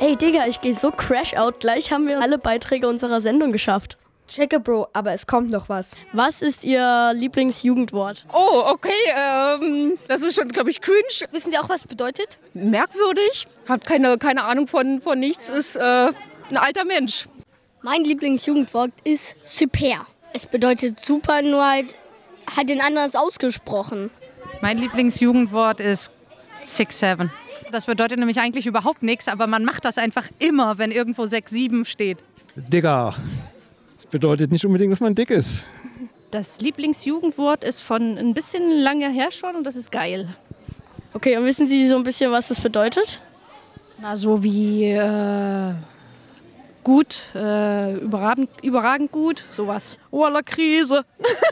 Ey, Digga, ich gehe so Crash Out. Gleich haben wir alle Beiträge unserer Sendung geschafft. Checke, Bro, aber es kommt noch was. Was ist Ihr Lieblingsjugendwort? Oh, okay, das ist schon, glaube ich, cringe. Wissen Sie auch, was es bedeutet? Merkwürdig. Hab keine Ahnung von nichts. Ist ein alter Mensch. Mein Lieblingsjugendwort ist super. Es bedeutet super, nur halt den anders ausgesprochen. Mein Lieblingsjugendwort ist 6-7. Das bedeutet nämlich eigentlich überhaupt nichts, aber man macht das einfach immer, wenn irgendwo 6-7 steht. Digga. Das bedeutet nicht unbedingt, dass man dick ist. Das Lieblingsjugendwort ist von ein bisschen lange her schon und das ist geil. Okay, und wissen Sie so ein bisschen, was das bedeutet? Na, so wie gut, überragend gut, sowas. Voila, Krise.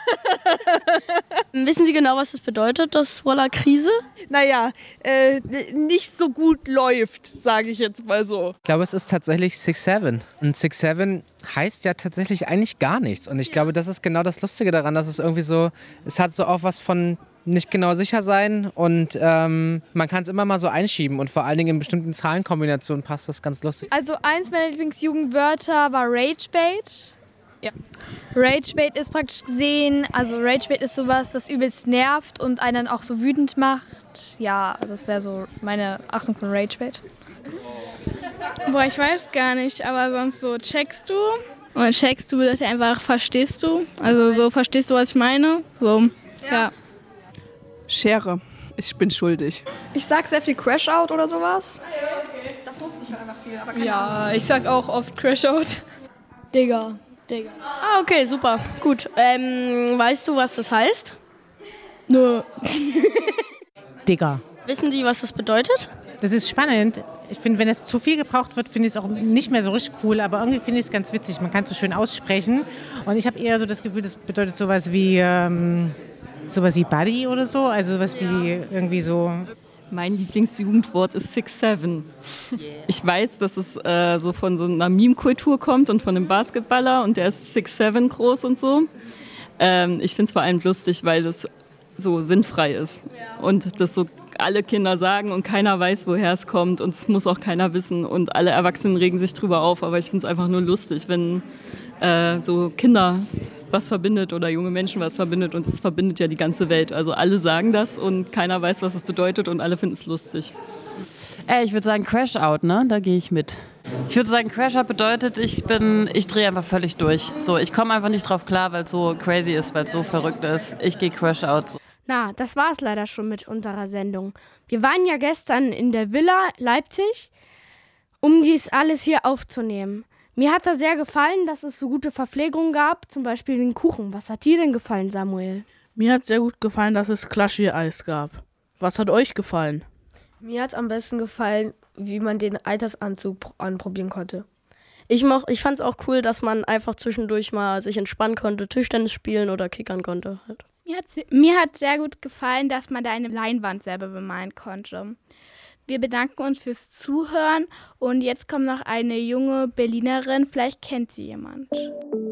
Wissen Sie genau, was das bedeutet, das Voila Krise? Naja, nicht so gut läuft, sage ich jetzt mal so. Ich glaube, es ist tatsächlich 6-7. Und 6-7 heißt ja tatsächlich eigentlich gar nichts. Und ich glaube, das ist genau das Lustige daran, dass es irgendwie so, es hat so auch was von nicht genau sicher sein und man kann es immer mal so einschieben und vor allen Dingen in bestimmten Zahlenkombinationen passt das ganz lustig. Also eins meiner Lieblingsjugendwörter war Ragebait. Ja. Ragebait ist praktisch gesehen, also Ragebait ist sowas, was übelst nervt und einen auch so wütend macht. Ja, das wäre so meine Achtung von Ragebait. Boah, ich weiß gar nicht, aber sonst so checkst du. Und checkst du bedeutet einfach verstehst du. Also so verstehst du, was ich meine. So, ja. Schere. Ich bin schuldig. Ich sag sehr viel Crash Out oder sowas. Das nutze ich halt einfach viel. Aber Ja, ich sag auch oft Crash Out. Digga. Ah, okay, super. Gut. Weißt du, was das heißt? Nö. Digga. Wissen Sie, was das bedeutet? Das ist spannend. Ich finde, wenn es zu viel gebraucht wird, finde ich es auch nicht mehr so richtig cool. Aber irgendwie finde ich es ganz witzig. Man kann es so schön aussprechen. Und ich habe eher so das Gefühl, das bedeutet sowas wie Buddy oder so. Also sowas wie irgendwie so. Mein Lieblingsjugendwort ist 6-7. Ich weiß, dass es so von so einer Meme-Kultur kommt und von einem Basketballer und der ist 6'7 groß und so. Ich finde es vor allem lustig, weil das so sinnfrei ist und das so alle Kinder sagen und keiner weiß, woher es kommt und es muss auch keiner wissen und alle Erwachsenen regen sich drüber auf, aber ich finde es einfach nur lustig, wenn so Kinder was verbindet oder junge Menschen was verbindet und es verbindet ja die ganze Welt. Also alle sagen das und keiner weiß, was es bedeutet und alle finden es lustig. Ich würde sagen Crash Out, ne? Da gehe ich mit. Ich würde sagen, Crash Out bedeutet, ich drehe einfach völlig durch. So, ich komme einfach nicht drauf klar, weil es so crazy ist, weil es so verrückt ist. Ich gehe Crash Out. Na, das war's leider schon mit unserer Sendung. Wir waren ja gestern in der Villa Leipzig, um dies alles hier aufzunehmen. Mir hat das sehr gefallen, dass es so gute Verpflegung gab, zum Beispiel den Kuchen. Was hat dir denn gefallen, Samuel? Mir hat sehr gut gefallen, dass es Klaschee-Eis gab. Was hat euch gefallen? Mir hat es am besten gefallen, wie man den Altersanzug anprobieren konnte. Ich fand es auch cool, dass man einfach zwischendurch mal sich entspannen konnte, Tischtennis spielen oder kickern konnte. Halt. Mir hat sehr gut gefallen, dass man da eine Leinwand selber bemalen konnte. Wir bedanken uns fürs Zuhören und jetzt kommt noch eine junge Berlinerin, vielleicht kennt sie jemand.